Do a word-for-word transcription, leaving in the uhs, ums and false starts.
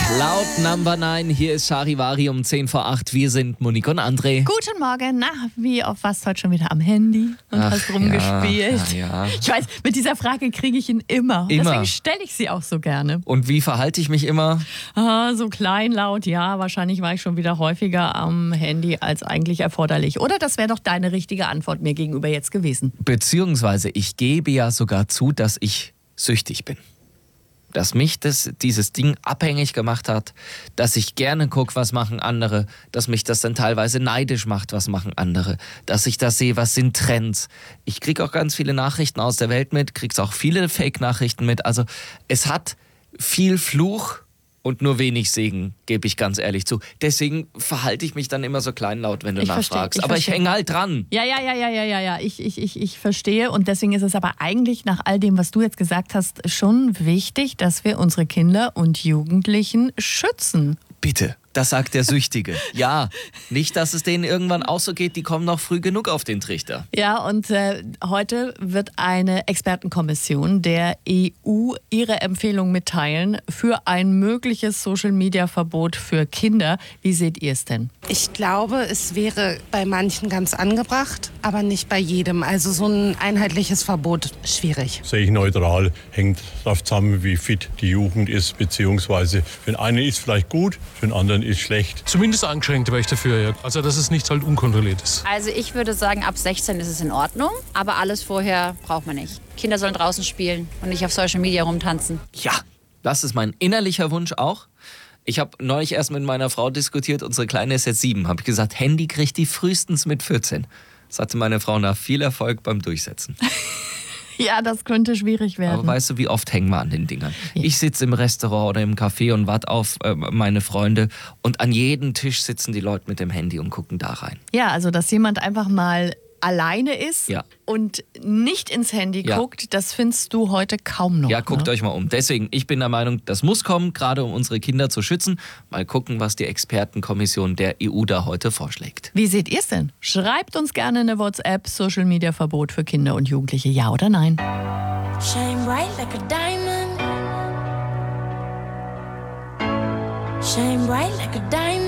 Laut Number neun, hier ist Charivari um zehn vor acht. Wir sind Monique und André. Guten Morgen. Na, wie oft warst du heute schon wieder am Handy und Ach, hast rumgespielt? Ja, ja. Ich weiß, mit dieser Frage kriege ich ihn immer. Immer. Deswegen stelle ich sie auch so gerne. Und wie verhalte ich mich immer? Ah, so kleinlaut, ja. Wahrscheinlich war ich schon wieder häufiger am Handy als eigentlich erforderlich. Oder das wäre doch deine richtige Antwort mir gegenüber jetzt gewesen. Beziehungsweise ich gebe ja sogar zu, dass ich süchtig bin. Dass mich das, dieses Ding abhängig gemacht hat, dass ich gerne gucke, was machen andere, dass mich das dann teilweise neidisch macht, was machen andere, dass ich das sehe, was sind Trends. Ich kriege auch ganz viele Nachrichten aus der Welt mit, kriege auch viele Fake-Nachrichten mit. Also es hat viel Fluch und nur wenig Segen, gebe ich ganz ehrlich zu. Deswegen verhalte ich mich dann immer so kleinlaut, wenn du Ich nachfragst. verstehe, ich aber verstehe. ich hänge halt dran. Ja, ja, ja, ja, ja, ja, ja. Ich, ich, ich, ich verstehe. Und deswegen ist es aber eigentlich nach all dem, was du jetzt gesagt hast, schon wichtig, dass wir unsere Kinder und Jugendlichen schützen. Bitte, das sagt der Süchtige. Ja, nicht, dass es denen irgendwann auch so geht, die kommen noch früh genug auf den Trichter. Ja, und äh, heute wird eine Expertenkommission der E U ihre Empfehlung mitteilen für ein mögliches Social-Media-Verbot für Kinder. Wie seht ihr es denn? Ich glaube, es wäre bei manchen ganz angebracht, aber nicht bei jedem. Also so ein einheitliches Verbot, schwierig. Sehe ich neutral, hängt darauf zusammen, wie fit die Jugend ist, beziehungsweise für den einen ist es vielleicht gut, für den anderen ist schlecht. Zumindest eingeschränkt wäre ich dafür, ja. Also dass es nicht halt unkontrolliert ist. Also ich würde sagen, ab sechzehn ist es in Ordnung, aber alles vorher braucht man nicht. Kinder sollen draußen spielen und nicht auf Social Media rumtanzen. Ja, das ist mein innerlicher Wunsch auch. Ich habe neulich erst mit meiner Frau diskutiert, unsere Kleine ist jetzt sieben. Habe ich gesagt, Handy kriegt die frühestens mit vierzehn. Das hatte meine Frau nach viel Erfolg beim Durchsetzen. Ja, das könnte schwierig werden. Aber weißt du, wie oft hängen wir an den Dingern? Ich sitze im Restaurant oder im Café und warte auf äh, meine Freunde und an jedem Tisch sitzen die Leute mit dem Handy und gucken da rein. Ja, also dass jemand einfach mal alleine ist Ja. und nicht ins Handy Ja. guckt, das findest du heute kaum noch. Ja, guckt ne? euch mal um. Deswegen, ich bin der Meinung, das muss kommen, gerade um unsere Kinder zu schützen. Mal gucken, was die Expertenkommission der E U da heute vorschlägt. Wie seht ihr es denn? Schreibt uns gerne eine WhatsApp, Social Media Verbot für Kinder und Jugendliche, ja oder nein? Shine bright like a diamond. Shine bright like a diamond.